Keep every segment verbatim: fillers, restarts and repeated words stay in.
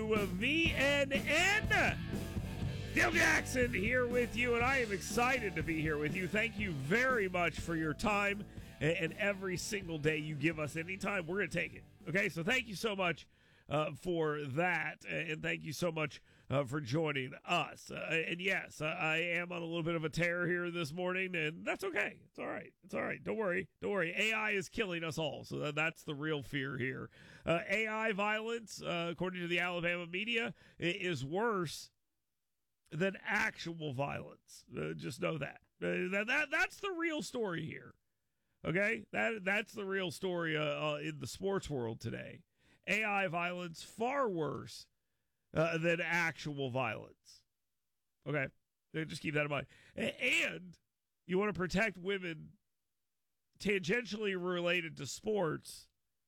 W V N N. Dale Jackson here with you, and I am excited to be here with you. Thank you very much for your time, and every single day you give us any time, we're going to take it. Okay, so thank you so much uh, for that, and thank you so much uh, for joining us. Uh, and yes, I am on a little bit of a tear here this morning, and that's okay. It's all right. It's all right. Don't worry. Don't worry. A I is killing us all, so that's the real fear here. Uh, A I violence, uh, according to the Alabama media, is worse than actual violence. Uh, just know that. Uh, that, that. That's the real story here. Okay? That That's the real story uh, uh, in the sports world today. A I violence far worse uh, than actual violence. Okay? Just keep that in mind. And you want to protect women tangentially related to sports,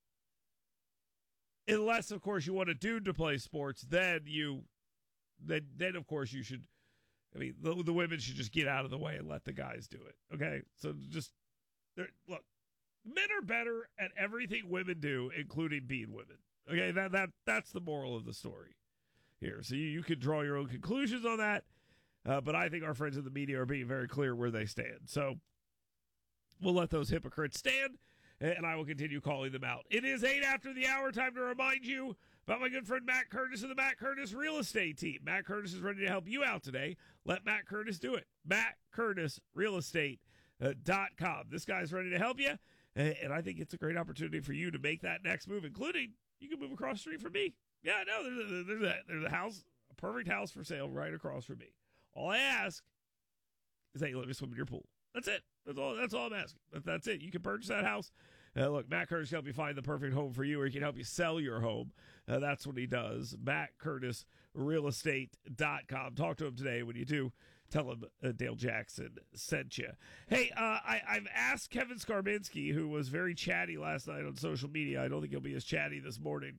unless, of course, you want a dude to play sports, then you, then, then of course, you should, I mean, the, the women should just get out of the way and let the guys do it. Okay? So just, look, men are better at everything women do, including being women. Okay? That, that, that's the moral of the story here. So you, you can draw your own conclusions on that, uh, but I think our friends in the media are being very clear where they stand. So we'll let those hypocrites stand, and I will continue calling them out. It is eight after the hour. Time to remind you about my good friend Matt Curtis and the Matt Curtis Real Estate Team. Matt Curtis is ready to help you out today. Let Matt Curtis do it. Matt Curtis Real Estate dot com. This guy's ready to help you, and I think it's a great opportunity for you to make that next move, including you can move across the street from me. Yeah, no, there's a, there's a, there's a house, a perfect house for sale right across from me. All I ask is that you let me swim in your pool. That's it. That's all. That's all I'm asking. That, that's it. You can purchase that house. Uh, look, Matt Curtis can help you find the perfect home for you, or he can help you sell your home. Uh, that's what he does. Matt Curtis Real Estate dot com. Talk to him today. When you do, tell him uh, Dale Jackson sent you. Hey, uh, I, I've asked Kevin Skarbinski, who was very chatty last night on social media. I don't think he'll be as chatty this morning.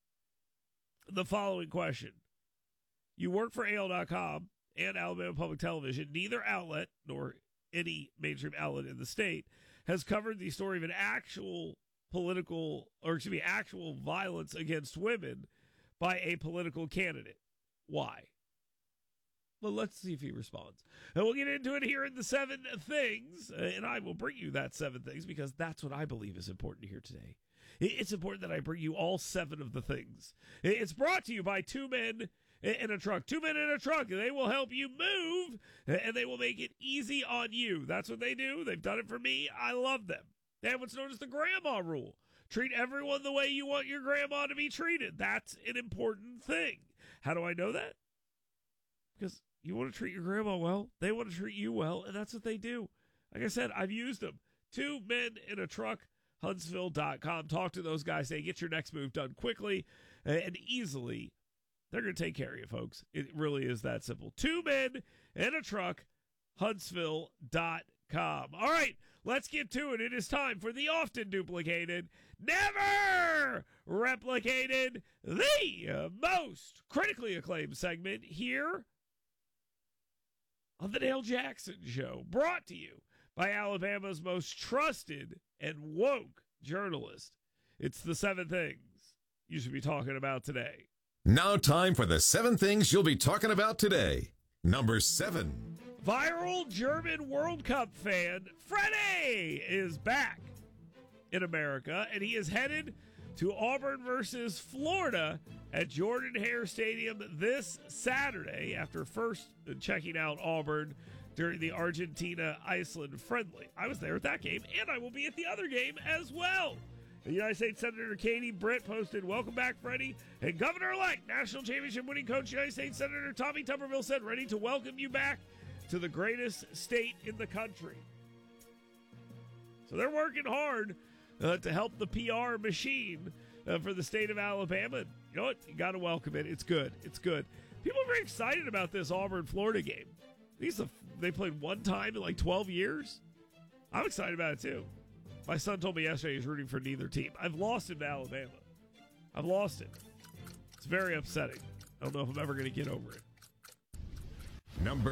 The following question. You work for A L dot com and Alabama Public Television. Neither outlet, nor any mainstream outlet in the state, has covered the story of an actual political, or excuse me, actual violence against women by a political candidate. Why? Well, let's see if he responds. And we'll get into it here in the seven things, and I will bring you that seven things because that's what I believe is important here today. It's important that I bring you all seven of the things. It's brought to you by two men in a truck. Two men in a truck. They will help you move, and they will make it easy on you. That's what they do. They've done it for me. I love them. They have what's known as the grandma rule. Treat everyone the way you want your grandma to be treated. That's an important thing. How do I know that? Because you want to treat your grandma well. They want to treat you well, and that's what they do. Like I said, I've used them. Two men in a truck. Huntsville dot com. Talk to those guys. Say, get your next move done quickly and easily. They're going to take care of you, folks. It really is that simple. Two men in a truck. Huntsville dot com. All right, let's get to it. It is time for the often duplicated, never replicated, the most critically acclaimed segment here on the Dale Jackson Show. Brought to you by Alabama's most trusted and woke journalist. It's the seven things you should be talking about today. Now time for the seven things you'll be talking about today. Number seven. Viral German World Cup fan Freddie is back in America, and he is headed to Auburn versus Florida at Jordan-Hare Stadium this Saturday after first checking out Auburn during the Argentina-Iceland friendly. I was there at that game, and I will be at the other game as well. The United States Senator Katie Britt posted, "Welcome back, Freddie." And Governor-elect, National Championship winning coach, United States Senator Tommy Tuberville said, "Ready to welcome you back to the greatest state in the country." So they're working hard uh, to help the P R machine uh, for the state of Alabama. You know what? You got to welcome it. It's good. It's good. People are very excited about this Auburn-Florida game. These are, they played one time in like twelve years. I'm excited about it too. My son told me yesterday he's rooting for neither team. I've lost him to Alabama. I've lost it. It's very upsetting. I don't know if I'm ever going to get over it. Number